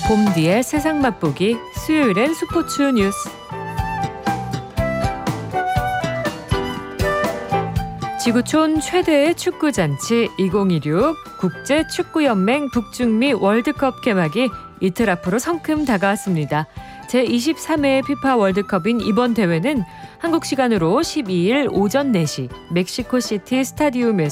봄뒤의 세상 맛보기 수요일엔 스포츠 뉴스. 지구촌 최대의 축구잔치 2026 국제축구연맹 북중미 월드컵 개막이 이틀 앞으로 성큼 다가왔습니다. 제23회 피파 월드컵인 이번 대회는 한국 시간으로 12일 오전 4시 멕시코시티 스타디움에서